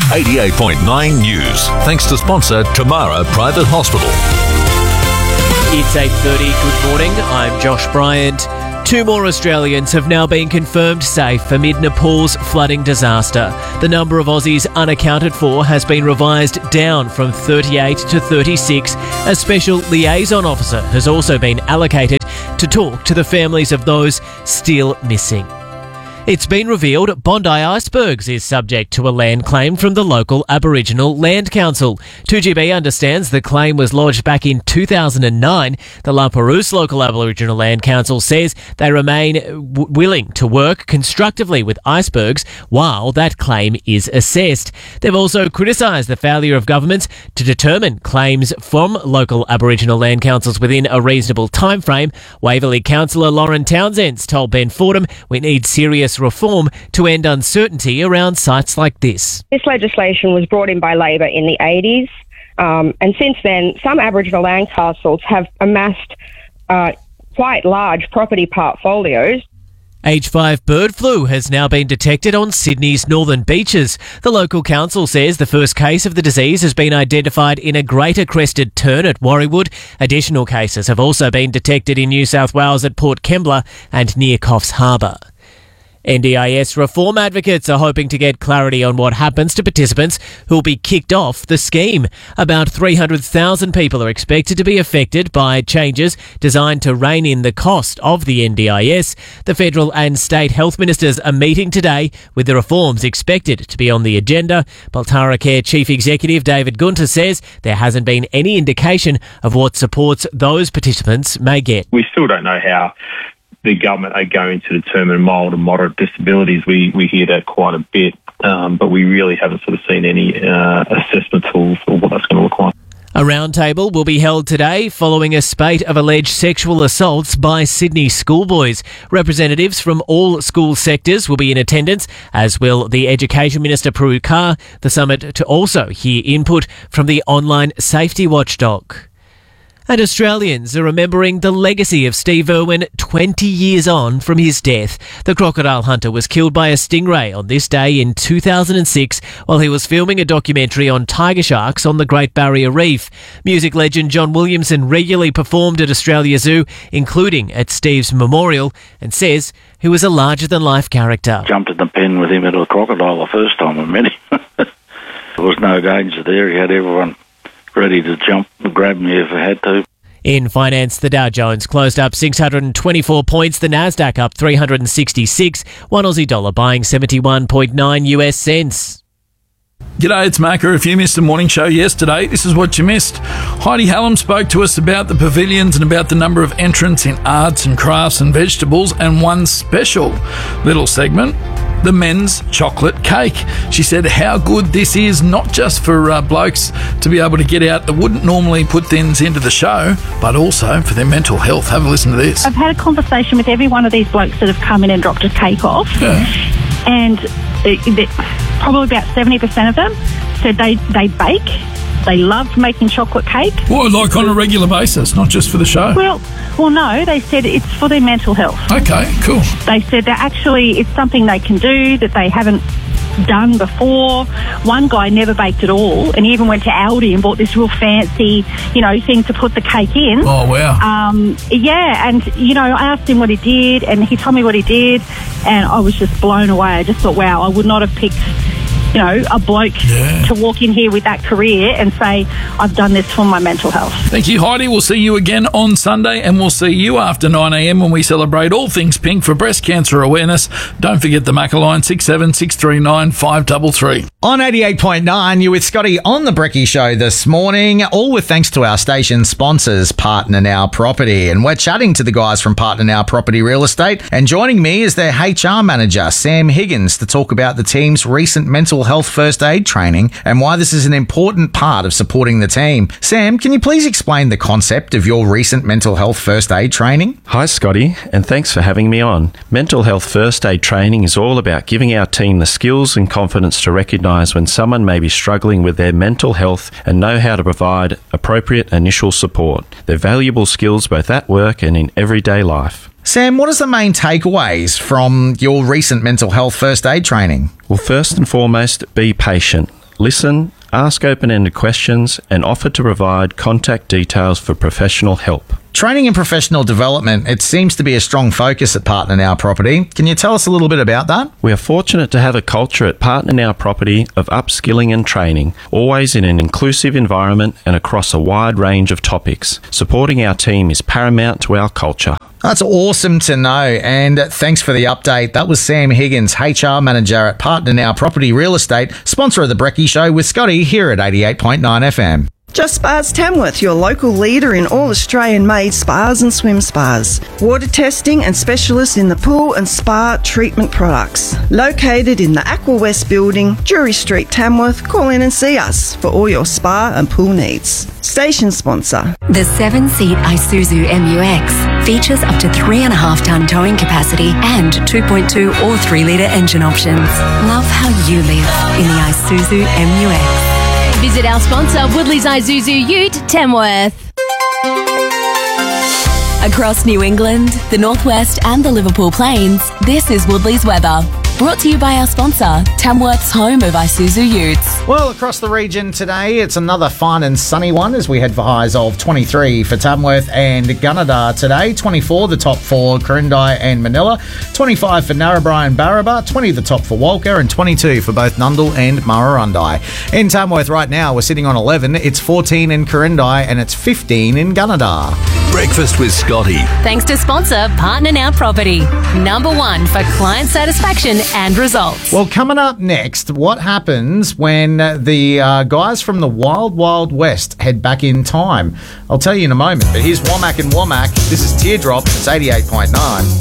88.9 News. Thanks to sponsor Tamara Private Hospital. It's 8:30. Good morning. I'm Josh Bryant. 2 more Australians have now been confirmed safe amid Nepal's flooding disaster. The number of Aussies unaccounted for has been revised down from 38 to 36. A special liaison officer has also been allocated to talk to the families of those still missing. It's been revealed Bondi Icebergs is subject to a land claim from the local Aboriginal Land Council. 2GB understands the claim was lodged back in 2009. The La Perouse local Aboriginal Land Council says they remain willing to work constructively with icebergs while that claim is assessed. They've also criticised the failure of governments to determine claims from local Aboriginal Land Councils within a reasonable timeframe. Waverley Councillor Lauren Townsend told Ben Fordham we need serious reform to end uncertainty around sites like this. This legislation was brought in by Labor in the 80s, and since then some Aboriginal land councils have amassed quite large property portfolios. H5 bird flu has now been detected on Sydney's northern beaches. The local council says the first case of the disease has been identified in a greater crested tern at Warriewood. Additional cases have also been detected in New South Wales at Port Kembla and near Coffs Harbour. NDIS reform advocates are hoping to get clarity on what happens to participants who will be kicked off the scheme. About 300,000 people are expected to be affected by changes designed to rein in the cost of the NDIS. The federal and state health ministers are meeting today with the reforms expected to be on the agenda. Baltara Care Chief Executive David Gunter says there hasn't been any indication of what supports those participants may get. We still don't know how the government are going to determine mild and moderate disabilities. We hear that quite a bit, but we really haven't sort of seen any assessment tools for what that's going to look like. A roundtable will be held today following a spate of alleged sexual assaults by Sydney schoolboys. Representatives from all school sectors will be in attendance, as will the Education Minister Prue Carr. The summit to also hear input from the online safety watchdog. And Australians are remembering the legacy of Steve Irwin 20 years on from his death. The crocodile hunter was killed by a stingray on this day in 2006 while he was filming a documentary on tiger sharks on the Great Barrier Reef. Music legend John Williamson regularly performed at Australia Zoo, including at Steve's memorial, and says he was a larger-than-life character. Jumped in the pen with him into a crocodile the first time I met him. There was no danger there. He had everyone ready to jump and grab me if I had to. In finance, the Dow Jones closed up 624 points, the Nasdaq up 366, one Aussie dollar buying 71.9 US cents. G'day, it's Macca. If you missed the morning show yesterday, this is what you missed. Heidi Hallam spoke to us about the pavilions and about the number of entrants in arts and crafts and vegetables, and one special little segment, the men's chocolate cake. She said how good this is, not just for blokes to be able to get out that wouldn't normally put things into the show, but also for their mental health. Have a listen to this. I've had a conversation with every one of these blokes that have come in and dropped a cake off, and probably about 70% of them said they bake. They love making chocolate cake. Well, like on a regular basis, not just for the show? Well, no, they said it's for their mental health. Okay, cool. They said that actually it's something they can do that they haven't done before. One guy never baked at all, and he even went to Aldi and bought this real fancy, thing to put the cake in. Oh, wow. Yeah, and, I asked him what he did, and he told me what he did, and I was just blown away. I just thought, wow, I would not have picked a bloke to walk in here with that career and say, I've done this for my mental health. Thank you, Heidi. We'll see you again on Sunday, and we'll see you after 9 a.m. when we celebrate all things pink for breast cancer awareness. Don't forget the Macca line, 67639 533. On 88.9, you're with Scotty on the Brekkie Show this morning, all with thanks to our station sponsors, Partner Now Property. And we're chatting to the guys from Partner Now Property Real Estate, and joining me is their HR manager, Sam Higgins, to talk about the team's recent mental health first aid training and why this is an important part of supporting the team. Sam, can you please explain the concept of your recent mental health first aid training? Hi, Scotty, and thanks for having me on. Mental health first aid training is all about giving our team the skills and confidence to recognise when someone may be struggling with their mental health and know how to provide appropriate initial support. They're valuable skills both at work and in everyday life. Sam, what are the main takeaways from your recent mental health first aid training? Well, first and foremost, be patient. listen, ask open-ended questions, and offer to provide contact details for professional help. Training and professional development, it seems to be a strong focus at Partner Now Property. Can you tell us a little bit about that? We are fortunate to have a culture at Partner Now Property of upskilling and training, always in an inclusive environment and across a wide range of topics. Supporting our team is paramount to our culture. That's awesome to know, and thanks for the update. That was Sam Higgins, HR Manager at Partner Now Property Real Estate, sponsor of The Brekkie Show with Scotty here at 88.9 FM. Just Spas Tamworth, your local leader in all Australian-made spas and swim spas. Water testing and specialists in the pool and spa treatment products. Located in the Aqua West building, Drury Street, Tamworth. Call in and see us for all your spa and pool needs. Station sponsor. The 7-seat Isuzu MU-X features up to 3.5-ton towing capacity and 2.2 or 3-litre engine options. Love how you live in the Isuzu MU-X. Visit our sponsor, Woodley's Isuzu Ute, Tamworth. Across New England, the Northwest and the Liverpool Plains, this is Woodley's weather. Brought to you by our sponsor, Tamworth's home of Isuzu Utes. Well, across the region today, it's another fine and sunny one as we head for highs of 23 for Tamworth and Gunnedah today, 24 the top for Quirindi and Manila, 25 for Narrabri and Barraba, 20 the top for Walker, and 22 for both Nundle and Murrurundi. In Tamworth right now, we're sitting on 11, it's 14 in Quirindi and it's 15 in Gunnedah. Breakfast with Scotty. Thanks to sponsor Partner Now Property. Number 1 for client satisfaction and results. Well, coming up next, what happens when the guys from the Wild Wild West head back in time? I'll tell you in a moment, but here's Womack and Womack. This is Teardrop. It's 88.9.